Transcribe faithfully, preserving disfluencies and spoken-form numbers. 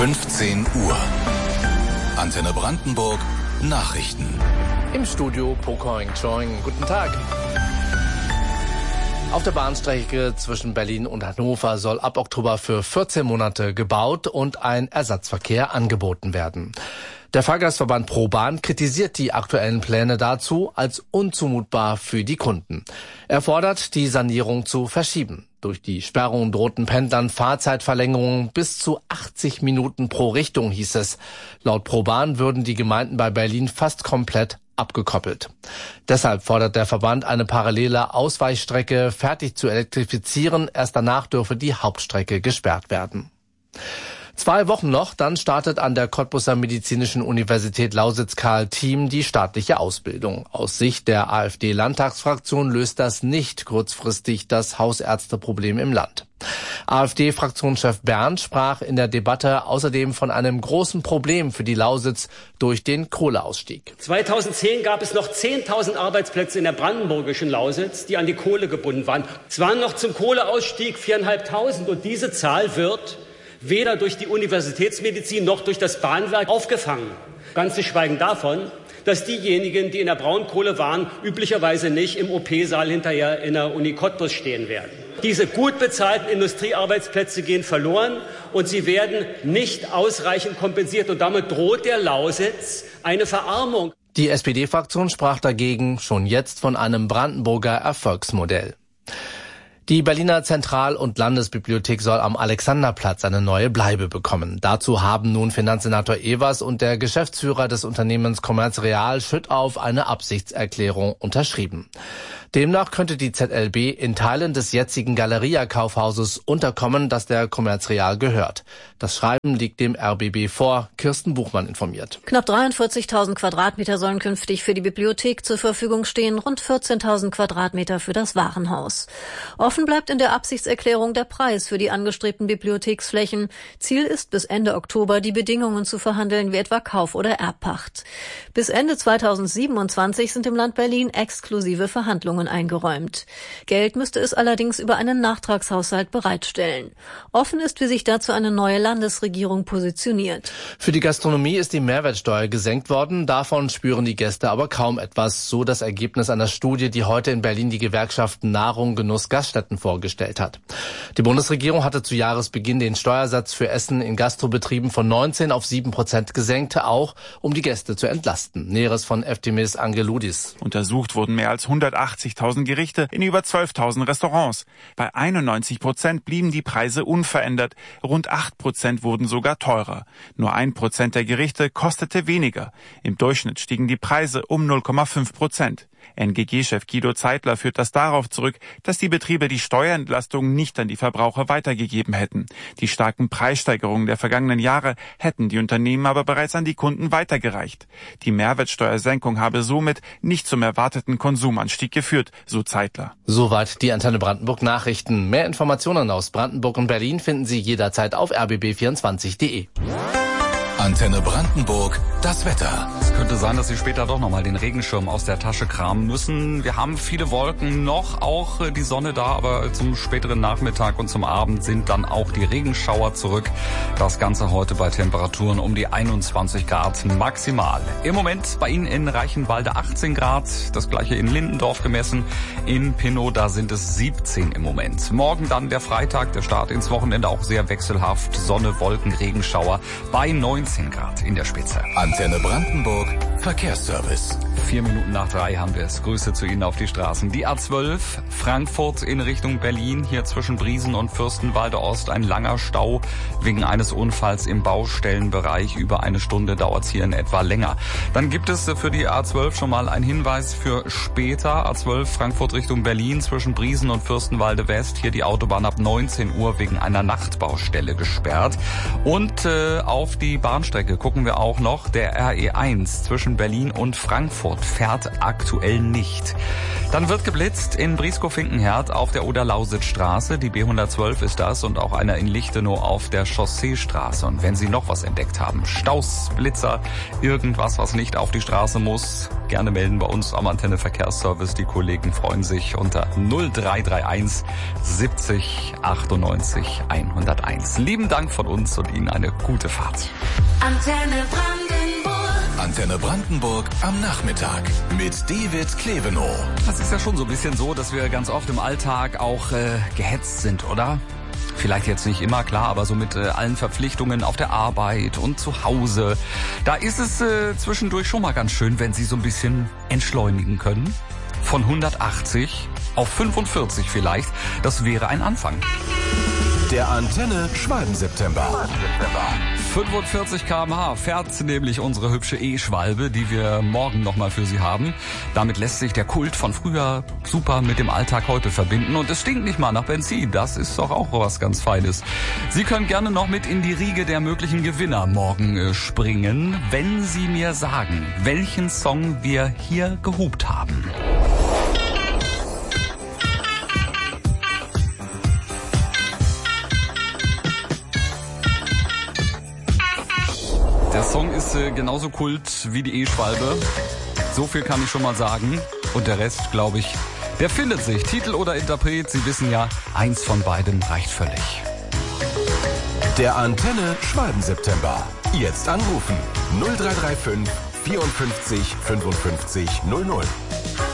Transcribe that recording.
fünfzehn Uhr. Antenne Brandenburg Nachrichten. Im Studio Pokoing Choing. Guten Tag. Auf der Bahnstrecke zwischen Berlin und Hannover soll ab Oktober für vierzehn Monate gebaut und ein Ersatzverkehr angeboten werden. Der Fahrgastverband ProBahn kritisiert die aktuellen Pläne dazu als unzumutbar für die Kunden. Er fordert, die Sanierung zu verschieben. Durch die Sperrung drohten Pendlern Fahrzeitverlängerungen bis zu achtzig Minuten pro Richtung, hieß es. Laut ProBahn würden die Gemeinden bei Berlin fast komplett abgekoppelt. Deshalb fordert der Verband, eine parallele Ausweichstrecke fertig zu elektrifizieren. Erst danach dürfe die Hauptstrecke gesperrt werden. Zwei Wochen noch, dann startet an der Cottbuser Medizinischen Universität Lausitz-Karl Thiem die staatliche Ausbildung. Aus Sicht der AfD-Landtagsfraktion löst das nicht kurzfristig das Hausärzteproblem im Land. AfD-Fraktionschef Berndt sprach in der Debatte außerdem von einem großen Problem für die Lausitz durch den Kohleausstieg. zweitausendzehn gab es noch zehntausend Arbeitsplätze in der brandenburgischen Lausitz, die an die Kohle gebunden waren. Es waren noch zum Kohleausstieg viertausendfünfhundert und diese Zahl wird weder durch die Universitätsmedizin noch durch das Bahnwerk aufgefangen. Ganz zu schweigen davon, dass diejenigen, die in der Braunkohle waren, üblicherweise nicht im O P-Saal hinterher in der Uni Cottbus stehen werden. Diese gut bezahlten Industriearbeitsplätze gehen verloren und sie werden nicht ausreichend kompensiert. Und damit droht der Lausitz eine Verarmung. Die S P D-Fraktion sprach dagegen schon jetzt von einem Brandenburger Erfolgsmodell. Die Berliner Zentral- und Landesbibliothek soll am Alexanderplatz eine neue Bleibe bekommen. Dazu haben nun Finanzsenator Evers und der Geschäftsführer des Unternehmens Commerz Real Schüttauf eine Absichtserklärung unterschrieben. Demnach könnte die Z L B in Teilen des jetzigen Galeria-Kaufhauses unterkommen, das der Commerz Real gehört. Das Schreiben liegt dem R B B vor. Kirsten Buchmann informiert. Knapp dreiundvierzigtausend Quadratmeter sollen künftig für die Bibliothek zur Verfügung stehen, rund vierzehntausend Quadratmeter für das Warenhaus. Offen bleibt in der Absichtserklärung der Preis für die angestrebten Bibliotheksflächen. Ziel ist, bis Ende Oktober die Bedingungen zu verhandeln, wie etwa Kauf- oder Erbpacht. Bis Ende zweitausendsiebenundzwanzig sind im Land Berlin exklusive Verhandlungen eingeräumt. Geld müsste es allerdings über einen Nachtragshaushalt bereitstellen. Offen ist, wie sich dazu eine neue Landesregierung positioniert. Für die Gastronomie ist die Mehrwertsteuer gesenkt worden. Davon spüren die Gäste aber kaum etwas. So das Ergebnis einer Studie, die heute in Berlin die Gewerkschaften Nahrung, Genuss, Gaststätten vorgestellt hat. Die Bundesregierung hatte zu Jahresbeginn den Steuersatz für Essen in Gastrobetrieben von neunzehn auf sieben Prozent gesenkt, auch um die Gäste zu entlasten. Näheres von Eftimis Angeloudis. Untersucht wurden mehr als hundertachtzigtausend Gerichte in über zwölftausend Restaurants. Bei einundneunzig Prozent blieben die Preise unverändert. Rund acht Prozent wurden sogar teurer. Nur ein Prozent der Gerichte kostete weniger. Im Durchschnitt stiegen die Preise um null Komma fünf Prozent. N G G-Chef Guido Zeitler führt das darauf zurück, dass die Betriebe die Steuerentlastung nicht an die Verbraucher weitergegeben hätten. Die starken Preissteigerungen der vergangenen Jahre hätten die Unternehmen aber bereits an die Kunden weitergereicht. Die Mehrwertsteuersenkung habe somit nicht zum erwarteten Konsumanstieg geführt, so Zeitler. Soweit die Antenne Brandenburg Nachrichten. Mehr Informationen aus Brandenburg und Berlin finden Sie jederzeit auf r b b vierundzwanzig punkt d e. Antenne Brandenburg, das Wetter. Es könnte sein, dass Sie später doch nochmal den Regenschirm aus der Tasche kramen müssen. Wir haben viele Wolken noch, auch die Sonne da, aber zum späteren Nachmittag und zum Abend sind dann auch die Regenschauer zurück. Das Ganze heute bei Temperaturen um die einundzwanzig Grad maximal. Im Moment bei Ihnen in Reichenwalde achtzehn Grad, das gleiche in Lindendorf gemessen. In Pinnow, da sind es siebzehn im Moment. Morgen dann der Freitag, der Start ins Wochenende auch sehr wechselhaft. Sonne, Wolken, Regenschauer bei neunzehn Grad in der Spitze. Antenne Brandenburg, Verkehrsservice. Vier Minuten nach drei haben wir es. Grüße zu Ihnen auf die Straßen. Die A zwölf, Frankfurt in Richtung Berlin. Hier zwischen Briesen und Fürstenwalde Ost ein langer Stau wegen eines Unfalls im Baustellenbereich. Über eine Stunde dauert es hier in etwa länger. Dann gibt es für die A zwölf schon mal einen Hinweis für später. A zwölf Frankfurt Richtung Berlin zwischen Briesen und Fürstenwalde West. Hier die Autobahn ab neunzehn Uhr wegen einer Nachtbaustelle gesperrt. Und äh, auf die Bahn Bahnstrecke gucken wir auch noch. Der R E eins zwischen Berlin und Frankfurt fährt aktuell nicht. Dann wird geblitzt in Brieskow-Finkenherd auf der Oder-Lausitz-Straße. Die B hundertzwölf ist das und auch einer in Lichtenau auf der Chausseestraße. Und wenn Sie noch was entdeckt haben, Staus, Blitzer, irgendwas, was nicht auf die Straße muss, gerne melden bei uns am Antenne Verkehrsservice. Die Kollegen freuen sich unter null drei drei eins siebzig achtundneunzig hunderteins. Lieben Dank von uns und Ihnen eine gute Fahrt. Antenne Brandenburg. Antenne Brandenburg am Nachmittag mit David Klevenow. Das ist ja schon so ein bisschen so, dass wir ganz oft im Alltag auch äh, gehetzt sind, oder? Vielleicht jetzt nicht immer, klar, aber so mit äh, allen Verpflichtungen auf der Arbeit und zu Hause. Da ist es äh, zwischendurch schon mal ganz schön, wenn Sie so ein bisschen entschleunigen können. Von hundertachtzig auf fünfundvierzig vielleicht. Das wäre ein Anfang. Der Antenne Schwalben-September. fünfundvierzig Kilometer pro Stunde fährt nämlich unsere hübsche E-Schwalbe, die wir morgen nochmal für Sie haben. Damit lässt sich der Kult von früher super mit dem Alltag heute verbinden. Und es stinkt nicht mal nach Benzin. Das ist doch auch was ganz Feines. Sie können gerne noch mit in die Riege der möglichen Gewinner morgen äh, springen, wenn Sie mir sagen, welchen Song wir hier gehupt haben. Der Song ist äh, genauso Kult wie die E-Schwalbe. So viel kann ich schon mal sagen. Und der Rest, glaube ich, der findet sich. Titel oder Interpret, Sie wissen ja, eins von beiden reicht völlig. Der Antenne Schwalben-September. Jetzt anrufen. null drei drei fünf vierundfünfzig fünfundfünfzig null null.